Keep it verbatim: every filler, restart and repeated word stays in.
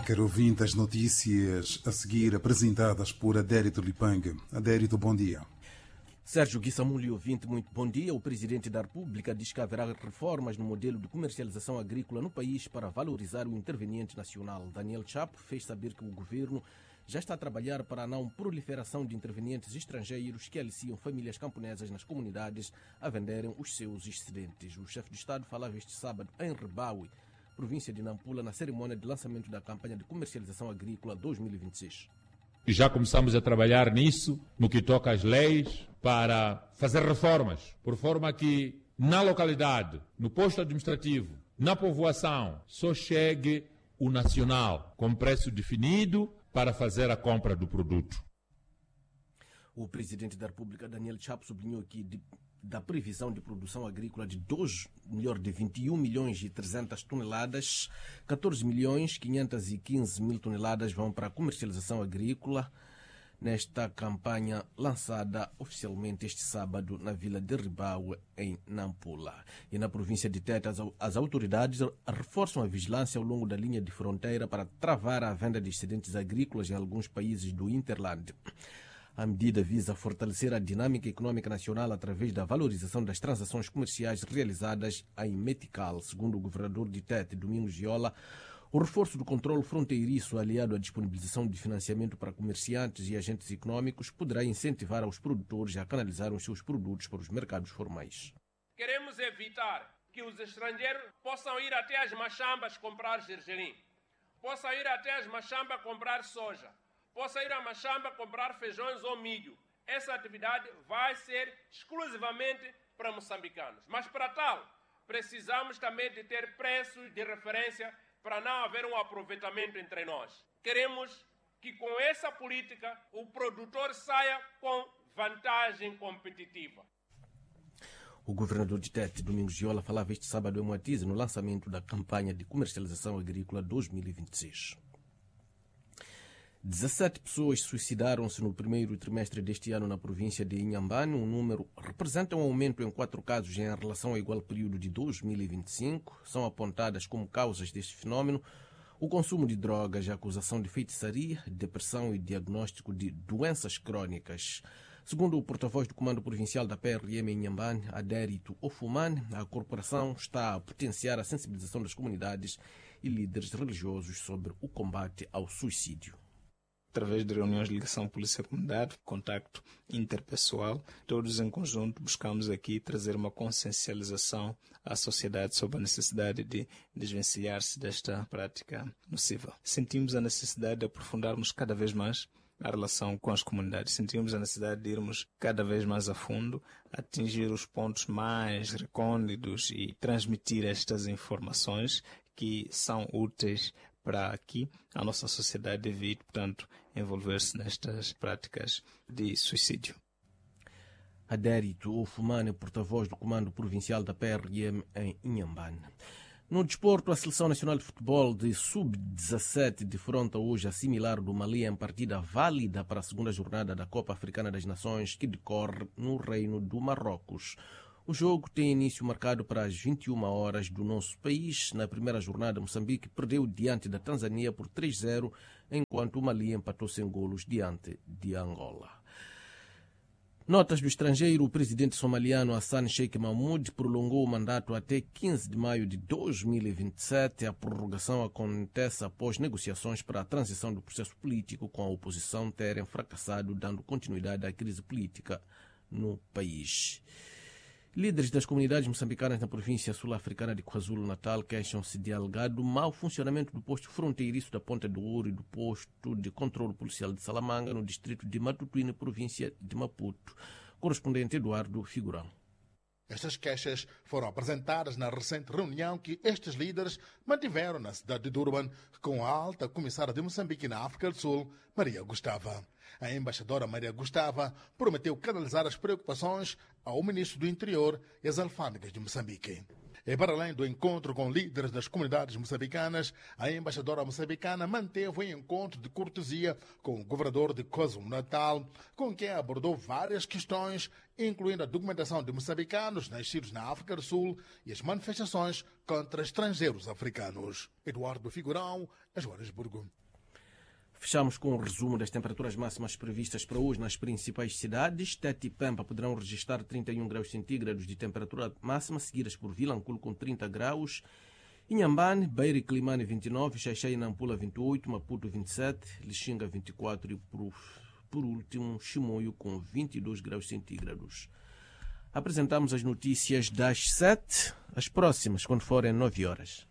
caro ouvinte, as notícias a seguir apresentadas por Adérito Lipanga. Adérito, bom dia. Sérgio Guissamuli, ouvinte, muito bom dia. O Presidente da República diz que haverá reformas no modelo de comercialização agrícola no país para valorizar o interveniente nacional. Daniel Chapo fez saber que o governo já está a trabalhar para a não proliferação de intervenientes estrangeiros que aliciam famílias camponesas nas comunidades a venderem os seus excedentes. O chefe de Estado falava este sábado em Rebaue, província de Nampula, na cerimônia de lançamento da campanha de comercialização agrícola dois mil e vinte e seis. E já começamos a trabalhar nisso, no que toca às leis, para fazer reformas, por forma que na localidade, no posto administrativo, na povoação, só chegue o nacional, com preço definido, para fazer a compra do produto. O Presidente da República, Daniel Chapo, sublinhou que de, da previsão de produção agrícola de dois, melhor, de vinte e um milhões e trezentas toneladas, catorze milhões quinhentos e quinze mil toneladas vão para a comercialização agrícola nesta campanha lançada oficialmente este sábado na vila de Ribaue, em Nampula. E na província de Tete, as, as autoridades reforçam a vigilância ao longo da linha de fronteira para travar a venda de excedentes agrícolas em alguns países do Interland. A medida visa fortalecer a dinâmica econômica nacional através da valorização das transações comerciais realizadas em Metical. Segundo o governador de Tete, Domingos Viola, o reforço do controle fronteiriço, aliado à disponibilização de financiamento para comerciantes e agentes econômicos, poderá incentivar os produtores a canalizar os seus produtos para os mercados formais. Queremos evitar que os estrangeiros possam ir até as machambas comprar gergelim, possam ir até as machambas comprar soja, possam ir à machamba comprar feijões ou milho. Essa atividade vai ser exclusivamente para moçambicanos. Mas para tal, precisamos também de ter preços de referência para não haver um aproveitamento entre nós. Queremos que com essa política o produtor saia com vantagem competitiva. O governador de Tete, Domingos Viola, falava este sábado em Moatize no lançamento da campanha de comercialização agrícola dois mil e vinte e seis. dezessete pessoas suicidaram-se no primeiro trimestre deste ano na província de Inhambane. Um número representa um aumento em quatro casos em relação ao igual período de dois mil e vinte e cinco. São apontadas como causas deste fenómeno o consumo de drogas, a acusação de feitiçaria, depressão e diagnóstico de doenças crônicas. Segundo o porta-voz do Comando Provincial da P R M em Inhambane, Adérito Ofumane, a corporação está a potenciar a sensibilização das comunidades e líderes religiosos sobre o combate ao suicídio. Através de reuniões de ligação polícia-comunidade, contacto interpessoal, todos em conjunto buscamos aqui trazer uma consciencialização à sociedade sobre a necessidade de desvencilhar-se desta prática nociva. Sentimos a necessidade de aprofundarmos cada vez mais a relação com as comunidades. Sentimos a necessidade de irmos cada vez mais a fundo, atingir os pontos mais recônditos e transmitir estas informações que são úteis para que a nossa sociedade evite, portanto, envolver-se nestas práticas de suicídio. Adérito Ofumane, porta-voz do Comando Provincial da P R M em Inhambane. No desporto, a Seleção Nacional de Futebol de sub dezassete defronta hoje a similar do Mali em partida válida para a segunda jornada da Copa Africana das Nações, que decorre no Reino do Marrocos. O jogo tem início marcado para as vinte e uma horas do nosso país. Na primeira jornada, Moçambique perdeu diante da Tanzânia por três a zero, enquanto o Mali empatou sem golos diante de Angola. Notas do estrangeiro, o presidente somaliano Hassan Sheikh Mahmoud prolongou o mandato até quinze de maio de dois mil e vinte e sete. A prorrogação acontece após negociações para a transição do processo político com a oposição terem fracassado, dando continuidade à crise política no país. Líderes das comunidades moçambicanas na província sul-africana de KwaZulu-Natal queixam-se de alegado mau funcionamento do posto fronteiriço da Ponta do Ouro e do posto de controle policial de Salamanga, no distrito de Matutuíne, província de Maputo. Correspondente Eduardo Figurão. Estas queixas foram apresentadas na recente reunião que estes líderes mantiveram na cidade de Durban com a alta comissária de Moçambique na África do Sul, Maria Gustava. A embaixadora Maria Gustava prometeu canalizar as preocupações ao ministro do Interior e às alfândegas de Moçambique. E para além do encontro com líderes das comunidades moçambicanas, a embaixadora moçambicana manteve um encontro de cortesia com o governador de KwaZulu-Natal, com quem abordou várias questões, incluindo a documentação de moçambicanos nascidos na África do Sul e as manifestações contra estrangeiros africanos. Eduardo Figurão, Joanesburgo. Fechamos com o resumo das temperaturas máximas previstas para hoje nas principais cidades. Tete e Pemba poderão registrar trinta e um graus centígrados de temperatura máxima, seguidas por Vilanculo com trinta graus, Inhambane, Beira e Climane vinte e nove, Xaixai e Nampula vinte e oito, Maputo vinte e sete, Lixinga vinte e quatro e, por, por último, Chimoio com vinte e dois graus centígrados. Apresentamos as notícias das sete, as próximas, quando forem nove horas.